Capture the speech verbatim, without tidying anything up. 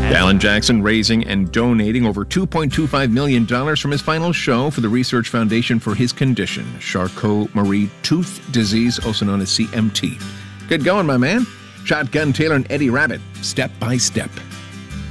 Alan Jackson raising and donating over two point two five million dollars from his final show for the Research Foundation for his condition, Charcot-Marie Tooth Disease, also known as C M T. Good going, my man. Shotgun Taylor and Eddie Rabbit, Step by Step.